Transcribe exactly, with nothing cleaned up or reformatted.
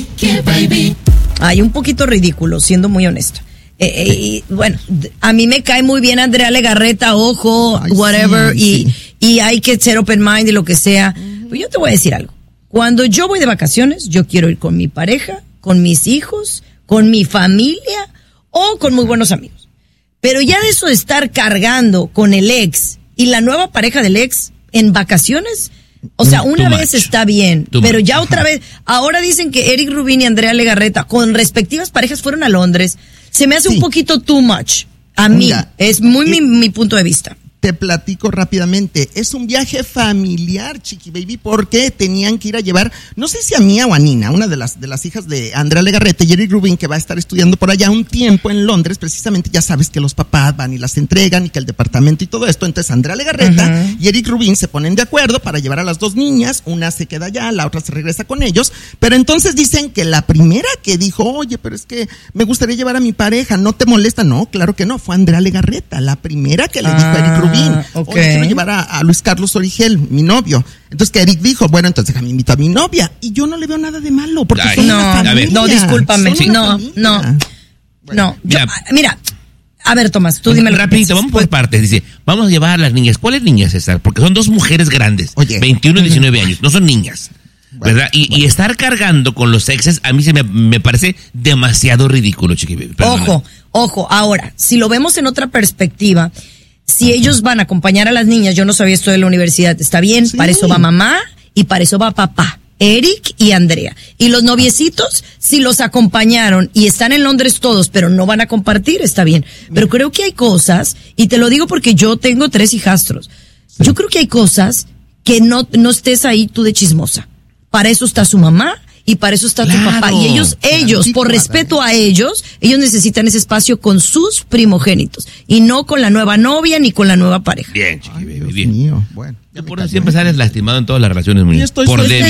Chiqui Baby. Ay, un poquito ridículo, siendo muy honesto. Eh, eh, y, bueno, a mí me cae muy bien Andrea Legarreta, ojo, Ay, whatever, sí, y, sí. y hay que ser open mind y lo que sea. Uh-huh. Pero yo te voy a decir algo. Cuando yo voy de vacaciones, yo quiero ir con mi pareja, con mis hijos, con mi familia o con muy buenos amigos. Pero ya de eso de estar cargando con el ex y la nueva pareja del ex en vacaciones, o sea, una Too vez much. Está bien, Too pero much. Ya otra vez, ahora dicen que Eric Rubin y Andrea Legarreta con respectivas parejas fueron a Londres. Se me hace sí. un poquito too much. A mí, Mira, es muy eh, mi, mi punto de vista. Te platico rápidamente. Es un viaje familiar, Chiqui Baby, porque tenían que ir a llevar, no sé si a Mía o a Nina, una de las de las hijas de Andrea Legarreta y Eric Rubin, que va a estar estudiando por allá un tiempo en Londres. Precisamente ya sabes que los papás van y las entregan y que el departamento y todo esto. Entonces Andrea Legarreta uh-huh. y Eric Rubin se ponen de acuerdo para llevar a las dos niñas. Una se queda allá, la otra se regresa con ellos. Pero entonces dicen que la primera que dijo, oye, pero es que me gustaría llevar a mi pareja, ¿no te molesta? No, claro que no, fue Andrea Legarreta, la primera que le dijo ah. a Eric Rubin. Ah, okay. Oye, quiero llevar a, a Luis Carlos Origel, mi novio. Entonces que Eric dijo, bueno, entonces déjame invitar a mi novia. Y yo no le veo nada de malo, porque Ay, son no, una familia. No, discúlpame. Sí, no, familia. no, bueno, no. Yo, mira, mira, a ver, Tomás, tú dime. Rapidito, vamos por partes. Dice, vamos a llevar a las niñas. ¿Cuáles niñas, César? Porque son dos mujeres grandes, Oye. veintiuno y diecinueve años, no son niñas. Bueno, ¿verdad? Y, bueno. y estar cargando con los exes, a mí se me, me parece demasiado ridículo, Chiqui Baby. Ojo, ojo, ahora, si lo vemos en otra perspectiva, si Ajá. ellos van a acompañar a las niñas, yo no sabía esto de la universidad, está bien, sí. para eso va mamá y para eso va papá, Eric y Andrea. Y los noviecitos, si los acompañaron y están en Londres todos, pero no van a compartir, está bien. Pero creo que hay cosas, y te lo digo porque yo tengo tres hijastros, sí. yo creo que hay cosas que no, no estés ahí tú de chismosa. Para eso está su mamá y para eso está claro, tu papá. Y ellos, ellos, por respeto a ellos, ellos necesitan ese espacio con sus primogénitos y no con la nueva novia ni con la nueva pareja. Bien, Chiqui Baby, bien. Mío. Bueno, ya por eso siempre sales lastimado en todas las relaciones, muy estoy por suelta, débil.